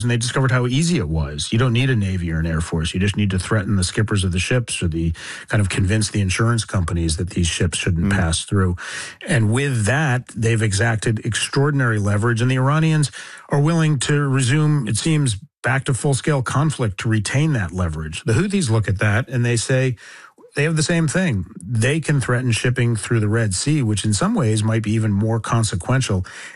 and they discovered how easy it was. You don't need a Navy or an Air Force. You just need to threaten the skippers of the ships or the kind of convince the insurance companies that these ships shouldn't pass through. And with that, they've exacted extraordinary leverage, and the Iranians are willing to resume, it seems, back to full-scale conflict to retain that leverage. The Houthis look at that and they say, they have the same thing. They can threaten shipping through the Red Sea, which in some ways might be even more consequential